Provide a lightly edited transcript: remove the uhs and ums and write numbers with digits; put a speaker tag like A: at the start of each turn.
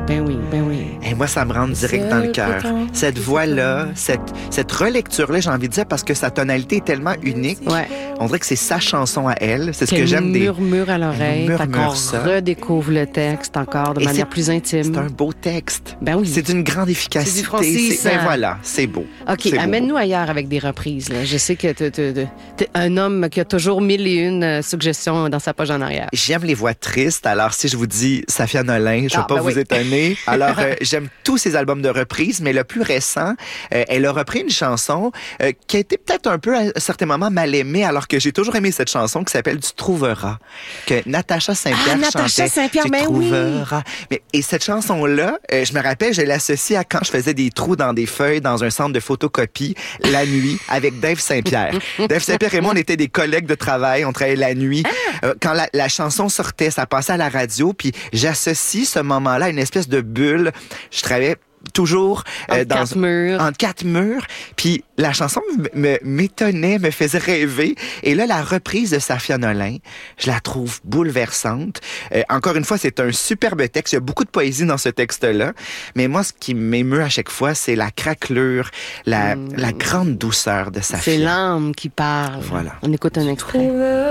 A: ben oui.
B: Et moi, ça me rentre direct dans le cœur. Cette voix-là, cette relecture-là, j'ai envie de dire, parce que sa tonalité est tellement unique.
A: Ouais.
B: On dirait que c'est sa chanson à elle. C'est ce que j'aime des...
A: murmure à l'oreille, fait qu'on
B: ça.
A: redécouvre le texte encore de manière plus intime.
B: C'est un beau texte.
A: Ben oui.
B: C'est d'une grande efficacité.
A: C'est du Francis.
B: Ben voilà, c'est beau.
A: OK, amène-nous ailleurs avec des reprises. Là. Je sais que t'es un homme qui a toujours 1001 suggestions dans sa page en arrière.
B: J'aime les voix tristes. Alors, si je vous dis Safia Nolin, je ne vais pas vous étonner. Alors, j'aime tous ses albums de reprises, mais le plus récent, elle a repris une chanson qui a été peut-être un peu, à certains moments, mal aimée, alors que j'ai toujours aimé cette chanson qui s'appelle « Tu trouveras », que Natacha Saint-Pierre chantait.
A: Natacha Saint-Pierre,
B: Tu trouveras. Mais, et cette chanson-là, je me rappelle, je l'associe à quand je faisais des trous dans des feuilles dans un centre de photocopie la nuit avec Dave Saint-Pierre. Dave Saint-Pierre et moi, on était des collègues de travail, on travaillait la nuit. Quand la chanson sortait, ça passait à la radio, puis j'associe ce moment-là à une espèce de bulle. Je travaillais toujours entre quatre murs. Puis la chanson m'étonnait, me faisait rêver. Et là, la reprise de Safia Nolin, je la trouve bouleversante. Encore une fois, c'est un superbe texte. Il y a beaucoup de poésie dans ce texte-là. Mais moi, ce qui m'émeut à chaque fois, c'est la craquelure, la grande douceur de Safia.
A: C'est l'âme qui parle.
B: Voilà.
A: On écoute un extrait.